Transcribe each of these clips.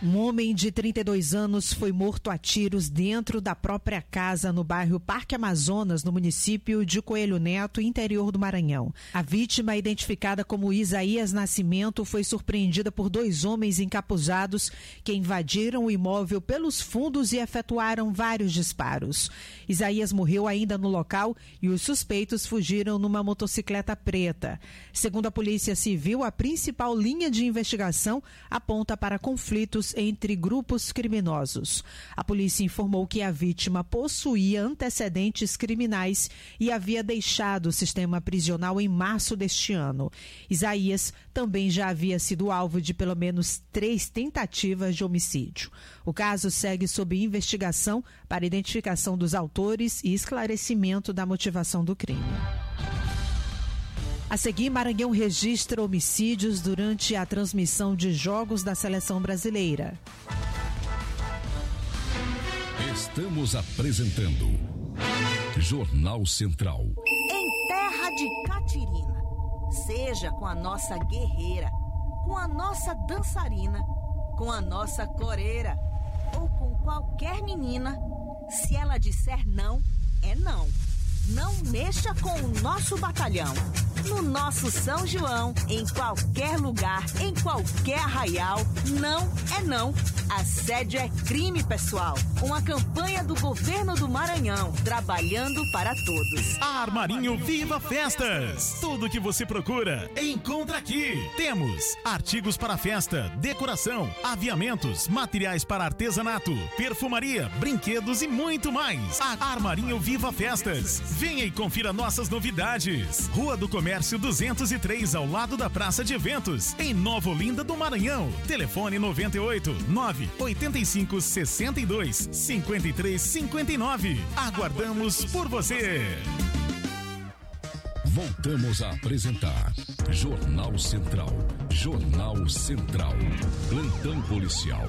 Um homem de 32 anos foi morto a tiros dentro da própria casa no bairro Parque Amazonas, no município de Coelho Neto, interior do Maranhão. A vítima, identificada como Isaías Nascimento, foi surpreendida por dois homens encapuzados que invadiram o imóvel pelos fundos e efetuaram vários disparos. Isaías morreu ainda no local e os suspeitos fugiram numa motocicleta preta. Segundo a Polícia Civil, a principal linha de investigação aponta para conflitos entre grupos criminosos. A polícia informou que a vítima possuía antecedentes criminais e havia deixado o sistema prisional em março deste ano. Isaías também já havia sido alvo de pelo menos 3 tentativas de homicídio. O caso segue sob investigação para identificação dos autores e esclarecimento da motivação do crime. A seguir, Maranhão registra homicídios durante a transmissão de jogos da seleção brasileira. Estamos apresentando Jornal Central. Em terra de Catirina, seja com a nossa guerreira, com a nossa dançarina, com a nossa coreira ou com qualquer menina, se ela disser não, é não. Não mexa com o nosso batalhão. No nosso São João, em qualquer lugar, em qualquer arraial, não é não. Assédio é crime, pessoal. Uma campanha do governo do Maranhão, trabalhando para todos. Armarinho Viva Festas. Tudo que você procura, encontra aqui. Temos artigos para festa, decoração, aviamentos, materiais para artesanato, perfumaria, brinquedos e muito mais. Armarinho Viva Festas. Venha e confira nossas novidades. Rua do Comércio 203, ao lado da Praça de Eventos, em Nova Olinda do Maranhão. Telefone 98 985 62 53 59. Aguardamos por você. Voltamos a apresentar Jornal Central. Jornal Central. Plantão policial.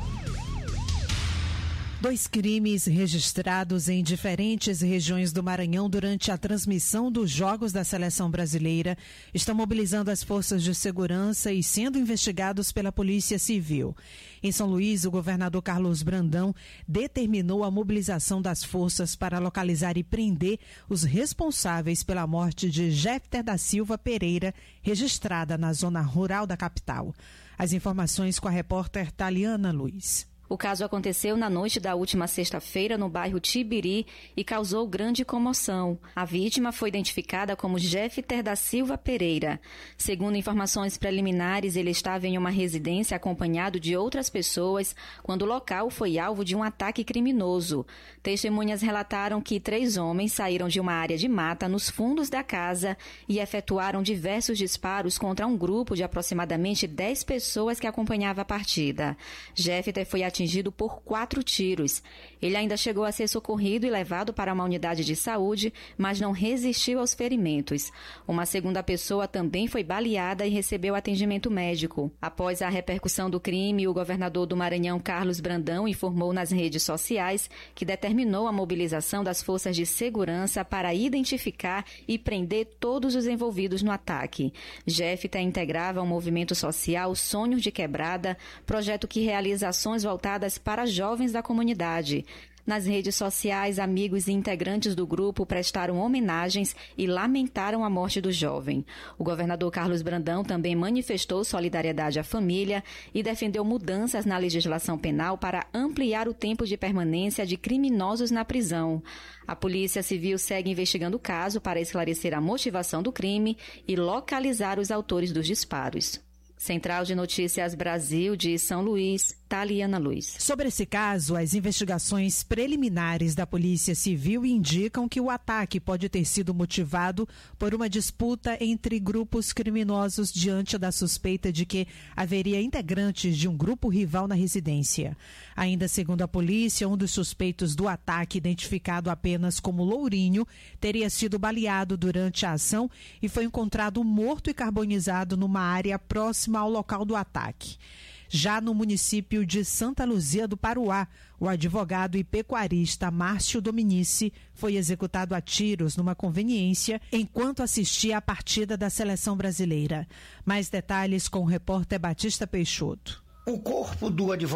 2 crimes registrados em diferentes regiões do Maranhão durante a transmissão dos Jogos da Seleção Brasileira estão mobilizando as forças de segurança e sendo investigados pela Polícia Civil. Em São Luís, o governador Carlos Brandão determinou a mobilização das forças para localizar e prender os responsáveis pela morte de Jefter da Silva Pereira, registrada na zona rural da capital. As informações com a repórter Taliana Luiz. O caso aconteceu na noite da última sexta-feira no bairro Tibiri e causou grande comoção. A vítima foi identificada como Jefter da Silva Pereira. Segundo informações preliminares, ele estava em uma residência acompanhado de outras pessoas quando o local foi alvo de um ataque criminoso. Testemunhas relataram que 3 homens saíram de uma área de mata nos fundos da casa e efetuaram diversos disparos contra um grupo de aproximadamente 10 pessoas que acompanhava a partida. Jefter foi atingido por 4 tiros. Ele ainda chegou a ser socorrido e levado para uma unidade de saúde, mas não resistiu aos ferimentos. Uma segunda pessoa também foi baleada e recebeu atendimento médico. Após a repercussão do crime, o governador do Maranhão, Carlos Brandão, informou nas redes sociais que determinou a mobilização das forças de segurança para identificar e prender todos os envolvidos no ataque. Jefter integrava o movimento social Sonhos de Quebrada, projeto que realiza ações voltadas para jovens da comunidade. Nas redes sociais, amigos e integrantes do grupo prestaram homenagens e lamentaram a morte do jovem. O governador Carlos Brandão também manifestou solidariedade à família e defendeu mudanças na legislação penal para ampliar o tempo de permanência de criminosos na prisão. A Polícia Civil segue investigando o caso para esclarecer a motivação do crime e localizar os autores dos disparos. Central de Notícias Brasil de São Luís, Taliana Luiz. Sobre esse caso, as investigações preliminares da Polícia Civil indicam que o ataque pode ter sido motivado por uma disputa entre grupos criminosos diante da suspeita de que haveria integrantes de um grupo rival na residência. Ainda segundo a polícia, um dos suspeitos do ataque, identificado apenas como Lourinho, teria sido baleado durante a ação e foi encontrado morto e carbonizado numa área próxima ao local do ataque. Já no município de Santa Luzia do Paruá, o advogado e pecuarista Márcio Dominici foi executado a tiros numa conveniência enquanto assistia à partida da seleção brasileira. Mais detalhes com o repórter Batista Peixoto. O corpo do advogado